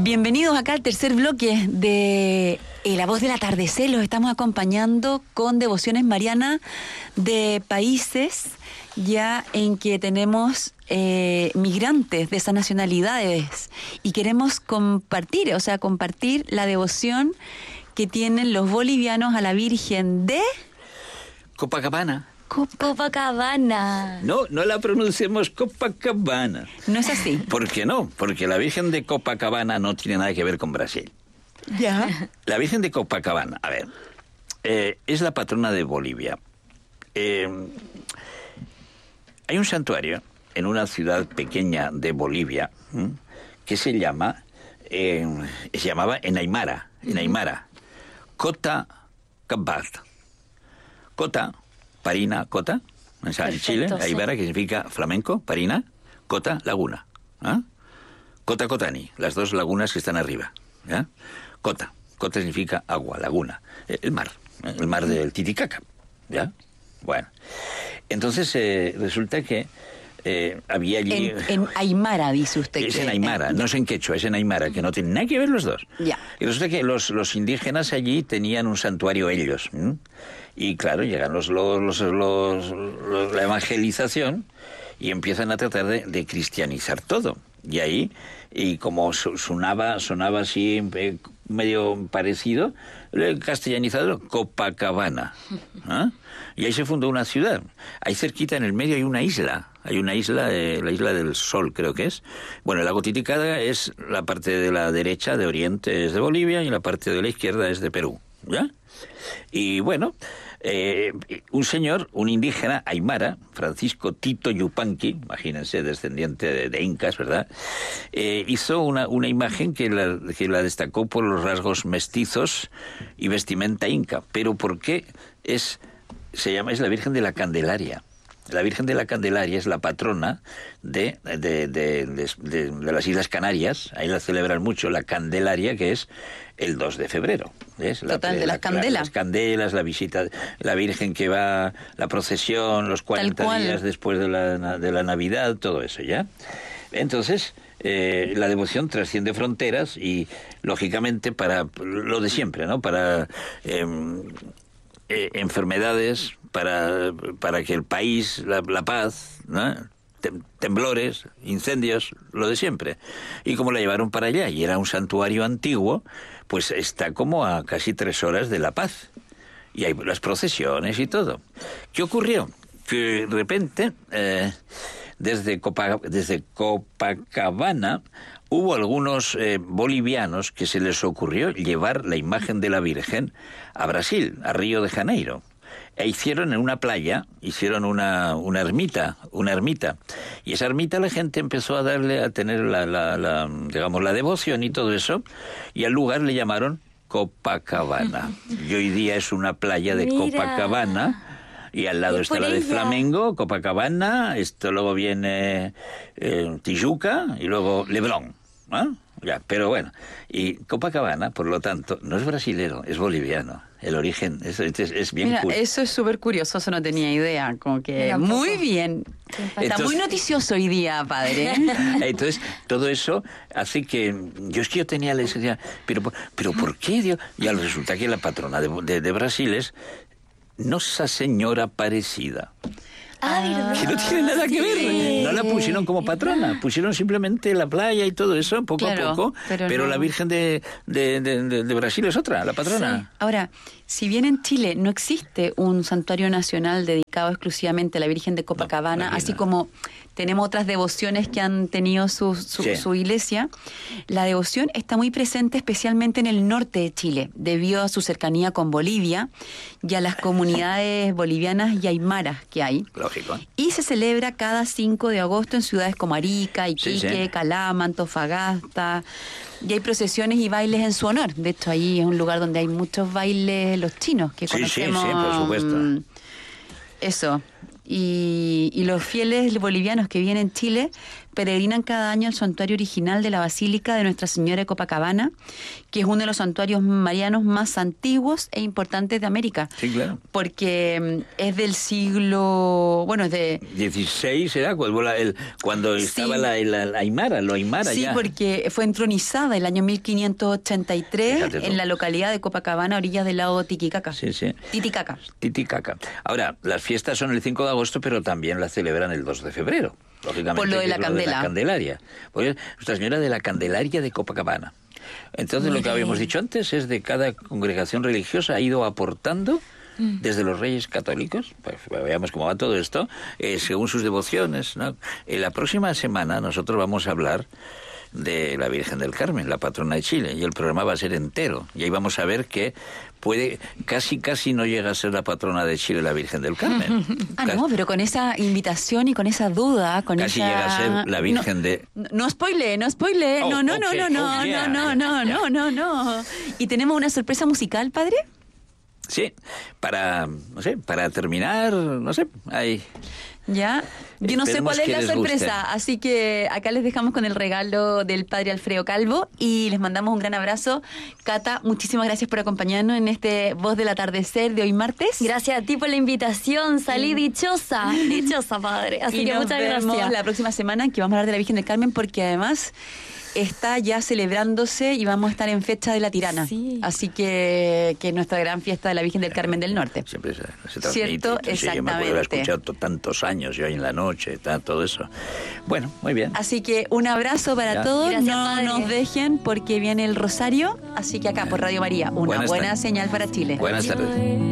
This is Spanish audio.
Bienvenidos acá al tercer bloque de La Voz del Atardecer. Los estamos acompañando con devociones marianas de países ya en que tenemos migrantes de esas nacionalidades y queremos compartir la devoción que tienen los bolivianos a la Virgen de Copacabana. Copacabana. No la pronunciemos Copacabana. No es así. ¿Por qué no? Porque la Virgen de Copacabana no tiene nada que ver con Brasil. Ya. La Virgen de Copacabana, a ver, es la patrona de Bolivia. Hay un santuario en una ciudad pequeña de Bolivia que se llamaba en Aymara, Copacabana. Cota, Parina, Cota, o sea, en Chile, Aymara, que significa flamenco, Parina, Cota, laguna. Cota Cotani, las dos lagunas que están arriba. ¿Ya? Cota significa agua, laguna, el mar del Titicaca. ¿Ya? Bueno, entonces resulta que había allí... En Aymara, dice usted. Es en Aymara, no es en quechua, es en Aymara, que no tienen nada que ver los dos. Ya. Y resulta que los indígenas allí tenían un santuario ellos. Y claro, llegan la evangelización y empiezan a tratar de cristianizar todo. Y ahí, y como sonaba así medio parecido, castellanizado, Copacabana. Y ahí se fundó una ciudad. Ahí cerquita en el medio hay una isla. Hay una isla, la isla del Sol creo que es. Bueno, el lago Titicaca es la parte de la derecha, de oriente es de Bolivia, y la parte de la izquierda es de Perú. ¿Ya? Y bueno, un indígena, Aymara, Francisco Tito Yupanqui, imagínense, descendiente de incas, ¿verdad? Hizo una imagen que la destacó por los rasgos mestizos y vestimenta inca. Pero ¿por qué es la Virgen de la Candelaria? La Virgen de la Candelaria es la patrona de las Islas Canarias. Ahí la celebran mucho, la Candelaria, que es el 2 de febrero. ¿Ves? Total, de las candelas. Las candelas, la visita, la Virgen que va, la procesión, los 40 días después de la Navidad, todo eso, ¿ya? Entonces, la devoción trasciende fronteras y, lógicamente, para lo de siempre, ¿no? Para... enfermedades, para que el país, la paz, ¿no? Temblores, incendios, lo de siempre. Y como la llevaron para allá y era un santuario antiguo, pues está como a casi 3 horas de La Paz. Y hay las procesiones y todo. ¿Qué ocurrió? Que de repente, desde Copacabana, hubo algunos bolivianos que se les ocurrió llevar la imagen de la Virgen a Brasil, a Río de Janeiro. E hicieron en una playa, una ermita. Y esa ermita la gente empezó a tener la devoción y todo eso, y al lugar le llamaron Copacabana. Y hoy día es una playa de Copacabana. Y al lado está la de Flamengo, Copacabana, luego viene Tijuca y luego Leblon. Ya, pero bueno, y Copacabana, por lo tanto, no es brasilero, es boliviano. El origen es bien curioso. Eso es súper curioso, eso no tenía idea. Como que muy bien. Está muy noticioso hoy día, padre. Entonces, todo eso hace que... Yo tenía la idea, pero ¿por qué, Dios? Y al resulta que la patrona de Brasil es Nossa Señora Aparecida. Que no tiene nada que ver. No la pusieron como patrona, pusieron simplemente la playa y todo eso, poco a poco, pero la Virgen de Brasil es otra, la patrona. Sí. Ahora, si bien en Chile no existe un santuario nacional dedicado exclusivamente a la Virgen de Copacabana, así como tenemos otras devociones que han tenido su iglesia, la devoción está muy presente especialmente en el norte de Chile, debido a su cercanía con Bolivia y a las comunidades bolivianas y aymaras que hay. Lógico. Y se celebra cada 5 de agosto en ciudades como Arica, Iquique, Calama, Antofagasta. Y hay procesiones y bailes en su honor. De hecho, ahí es un lugar donde hay muchos bailes los chinos que conocemos. Sí, por supuesto. Eso. Y los fieles bolivianos que vienen en Chile peregrinan cada año al santuario original de la Basílica de Nuestra Señora de Copacabana, que es uno de los santuarios marianos más antiguos e importantes de América. Sí, claro. Porque es del siglo... Bueno, es de... 16 era cuando estaba la Aymara, lo Aymara sí, ya. porque fue entronizada el año 1583 en la localidad de Copacabana, a orillas del lago Titicaca. Sí, sí. Titicaca. Ahora, las fiestas son el 5 de agosto, pero también las celebran el 2 de febrero, lógicamente. Por lo de la de la Candela. Candelaria. Pues Nuestra Señora de la Candelaria de Copacabana. Entonces, lo que habíamos dicho antes es de cada congregación religiosa ha ido aportando desde los Reyes Católicos, pues veamos cómo va todo esto, según sus devociones, ¿no? En la próxima semana nosotros vamos a hablar de la Virgen del Carmen, la patrona de Chile, y el programa va a ser entero, y ahí vamos a ver que casi no llega a ser la patrona de Chile la Virgen del Carmen. No, pero con esa invitación y con esa duda, casi llega a ser la Virgen de... No spoile. No. ¿Y tenemos una sorpresa musical, padre? Sí, para terminar, ahí... Ya, yo no sé cuál es la sorpresa, así que acá les dejamos con el regalo del padre Alfredo Calvo y les mandamos un gran abrazo. Cata, muchísimas gracias por acompañarnos en este Voz del Atardecer de hoy martes. Gracias a ti por la invitación, salí dichosa, padre. Así que muchas gracias. Nos vemos la próxima semana, que vamos a hablar de la Virgen del Carmen, porque además está ya celebrándose y vamos a estar en fecha de la Tirana. Sí. Así que es nuestra gran fiesta de la Virgen del Carmen del Norte. Siempre se transmite. ¿Cierto? Entonces, yo me acuerdo de haber escuchado tantos años, yo ahí en la noche, todo eso. Bueno, muy bien. Así que un abrazo para todos. Gracias, no padre. nos dejen porque viene el Rosario. Así que acá por Radio María, una buena señal para Chile. Buenas tardes.